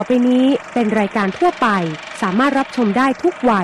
ต่อไปนี้เป็นรายการทั่วไปสามารถรับชมได้ทุกวัย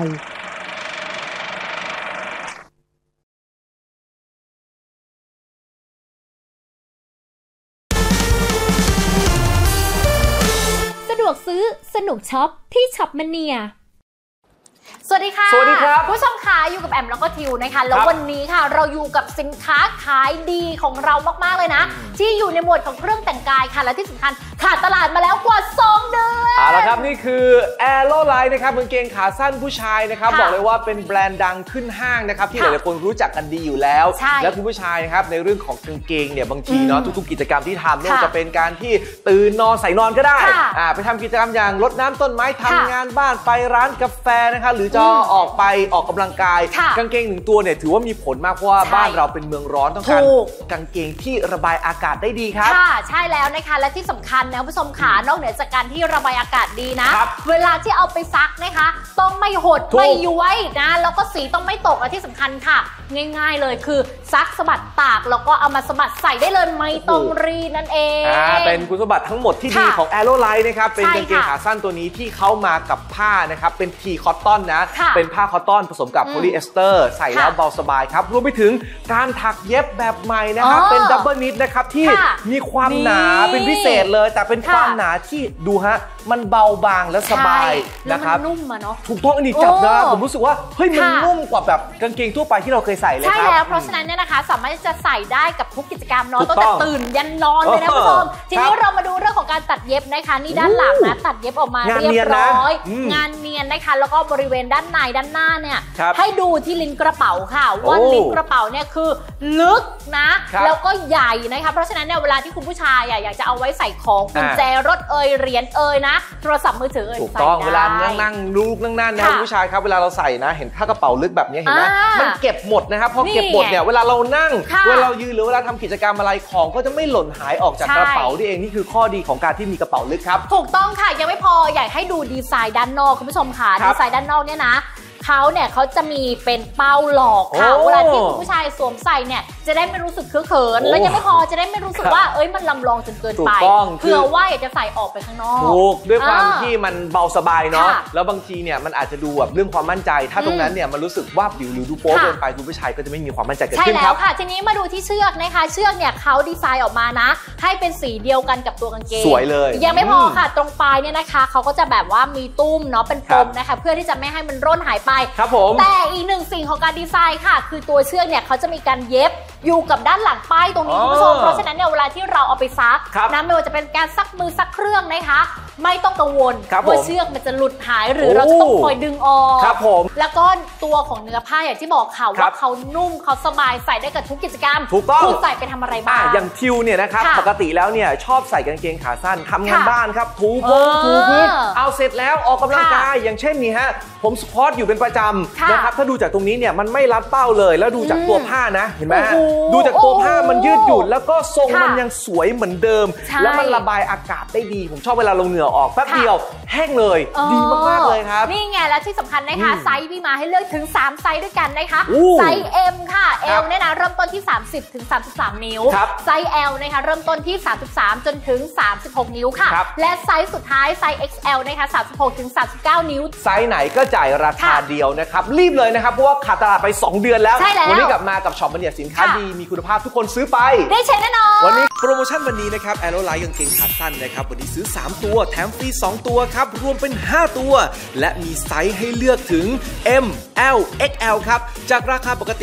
สะดวกซื้อสนุกช็อปที่ช็อปมเนียสวัสดีค่ะสวัสดีครับผู้ชมค่ะอยู่กับแอมแล้วก็ทิวนะคะแล้ววันนี้ค่ะเราอยู่กับสินค้าขายดีของเรามากๆเลยนะที่อยู่ในหมวดของเครื่องแต่งกายค่ะและที่สำคัญขาดตลาดมาแล้วกว่า2 เดือนแล้วครับนี่คือ Aeroline นะครับกางเกงขาสั้นผู้ชายนะครับบอกเลยว่าเป็นแบรนด์ดังขึ้นห้างนะครับที่หลายๆคนรู้จักกันดีอยู่แล้วและคุณผู้ชายนะครับในเรื่องของกางเกงเนี่ยบางทีเนาะทุกๆกิจกรรมที่ทำไม่ว่าจะเป็นการที่ตื่นนอนใส่นอนก็ได้ไปทำกิจกรรมอย่างรดน้ำต้นไม้ทำงานบ้านไปร้านกาแฟนะคะหรือจะออกไปออกกำลังกายกางเกง1 ตัวเนี่ยถือว่ามีผลมากเพราะว่าบ้านเราเป็นเมืองร้อนต้องการกางเกงที่ระบายอากาศได้ดีครับค่ะใช่แล้วนะคะและที่สำคัญนะผู้ชมขานอกเหนือจากการที่ระบายอากาศดีนะเวลาที่เอาไปซักนะคะต้องไม่หดไม่ย้วยนะแล้วก็สีต้องไม่ตกและที่สำคัญค่ะง่ายๆเลยคือซักสะบัดตากแล้วก็เอามาสะบัดใส่ได้เลยไม่ต้องรีดนั่นเองเป็นคุณสมบัติทั้งหมดที่ดีของ Aeroline นะครับเป็นกางเกงขาสั้นตัวนี้ที่เขามากับผ้านะครับเป็นทีคอตตอนนะเป็นผ้าคอตตอนผสมกับโพลีเอสเตอร์ใส่แล้วเบาสบายครับรวมไปถึงการถักเย็บแบบใหม่นะครับเป็นดับเบิลนิทนะครับที่มีความหนาเป็นพิเศษเลยแต่เป็นความหนาที่ดูฮะมันเบาบางและสบายนะครับนุ่มอะเนาะถูกต้องอันนี้จับนะผมรู้สึกว่าเฮ้ยมันนุ่มกว่าแบบกางเกงทั่วไปที่เราเคยใส่เลยครับใช่แล้วเพราะฉะนั้นเนี่ยนะคะสามารถจะใส่ได้กับทุกกิจกรรมเนาะตั้งแต่ตื่นยันนอนเลยนะคุณผู้ชมทีนี้เรามาดูเรื่องของการตัดเย็บนะคะนี่ด้านหลังนะตัดเย็บออกมาเรียบร้อยงานเนียนนะคะแล้วก็บริเวณด้านในด้านหน้าเนี่ยให้ดูที่ลิ้นกระเป๋าค่ะว่าลิ้นกระเป๋าเนี่ยคือลึกนะแล้วก็ใหญ่นะคะเพราะฉะนั้นเนี่ยเวลาที่คุณผู้ชายอยากจะเอาไว้ใส่ของกุญแจรถเหรียญนะโทรศัพท์มือถือถูกต้องเวลานั่งลูกนั่งนะผู้ชายครับเวลาเราใส่นะเห็นผ้ากระเป๋าลึกแบบนี้เห็นไหมมันเก็บหมดนะครับพอเก็บหมดเนี่ยเวลาเรานั่งเวลาเรายืนหรือเวลาทำกิจกรรมอะไรของก็จะไม่หล่นหายออกจากกระเป๋านี่เองนี่คือข้อดีของการที่มีกระเป๋าลึกครับถูกต้องค่ะยังไม่พออยากให้ดูดีไซน์ด้านนอกคุณผู้ชมค่ะดีไซน์ด้านนอกเนี่ยนะเขาจะมีเป็นเป้าหลอกค่ะเวลาที่ผู้ชายสวมใส่เนี่ยจะได้ไม่รู้สึกเขินแล้วยังไม่พอจะได้ไม่รู้สึกว่ามันลำลองจนเกินไปเผื่อว่าอยากจะใส่ออกไปข้างนอกถูกด้วยความที่มันเบาสบายเนาะแล้วบางทีเนี่ยมันอาจจะดูแบบเรื่องความมั่นใจถ้าตรงนั้นเนี่ยมันรู้สึกว่าผิวหรือดูโป๊เกินไปคุณผู้ชายก็จะไม่มีความมั่นใจเกิดขึ้นครับใช่แล้วค่ะทีนี้มาดูที่เชือกนะคะเชือกเนี่ยเขาดีไซน์ออกมานะให้เป็นสีเดียวกันกับตัวกางเกงสวยเลยยังไม่พอค่ะตรงปลายเนี่ยนะคะเขาก็จะแบบว่ามีตุ้มเนาะเป็นปมนะคะเพื่อที่จะไม่ให้มันร่นหายไปครับผมแต่อีกหนึ่งสิ่งของการดีไซน์ค่ะคือตัวเชือกเนี่ยเขาจะมีการเย็บอยู่กับด้านหลังป้ายตรงนี้คุณผู้ชมเพราะฉะนั้นเนี่ยเวลาที่เราเอาไปซักนะไม่ว่าจะเป็นการซักมือซักเครื่องนะคะไม่ต้องกังวลว่าเชือกมันจะหลุดหายหรือเราจะต้องคอยดึงออกครับผมแล้วก็ตัวของเนื้อผ้าอย่างที่บอกค่ะว่าเขานุ่มเขาสบายใส่ได้กับทุกกิจกรรมถูกต้องคุณใส่ไปทำอะไรบ้างอย่างทิวเนี่ยนะครับปกติแล้วเนี่ยชอบใส่กางเกงขาสั้นทำงานบ้านครับถูพื้นเอาเสร็จแล้วออกกำลังกายอย่างเช่นนี้ฮะผมสควอตอยู่เป็นประจำนะครับถ้าดูจากตรงนี้เนี่ยมันไม่รัดเป้าเลยแล้วดูจากตัวผ้านะเห็นไหมฮะดูจากตัวผ้ามันยืดหยุ่นแล้วก็ทรงมันยังสวยเหมือนเดิมแล้วมันระบายอากาศได้ดีผมชอบเวลาลงเหงื่อออกแป๊บเดียวแห้งเลยดีมากๆเลยครับนี่ไงและที่สำคัญนะคะไซส์มีมาให้เลือกถึง3ไซส์ด้วยกันนะคะไซส์ M ค่ะ L เนี่ยนะเริ่มต้นที่30ถึง33นิ้วไซส์ L นะคะเริ่มต้นที่33จนถึง36นิ้วค่ะและไซส์สุดท้ายไซส์ XL นะคะ36ถึง39นิ้วไซส์ไหนก็จ่ายราคาเดียวนะครับรีบเลยนะครับเพราะว่าขาดตลาดไป2 เดือนแล้ววันนี้กลับมากับช็อปมเนียสินค้าดีมีคุณภาพทุกคนซื้อไปได้ใช้แน่นอนวันนี้โปรโมชั่นวันนี้นะครับ Aeroline กางเกงขาสั้นนะครับวันนี้ซื้อ3ตัวแถมฟรี2ตัวครับรวมเป็น5ตัวและมีไซส์ให้เลือกถึง M L XL ครับจากราคาปกติ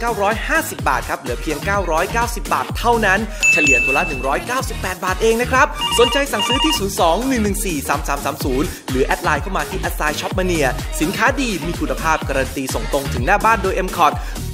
2,950 บาทครับเหลือเพียง990 บาทเท่านั้นเฉลี่ยตัวละ198 บาทเองนะครับสนใจสั่งซื้อที่02 114 3330หรือแอดไลน์เข้ามาที่@shopmaniaสินค้าดีมีคุณภาพการันตีส่งตรงถึงหน้าบ้านโดย M-Cot